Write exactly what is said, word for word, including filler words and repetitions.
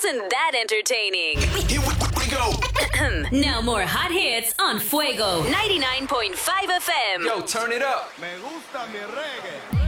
wasn't that entertaining. Here we go. Now more hot hits on Fuego ninety-nine point five F M. Yo, turn it up. Me gusta mi reggae.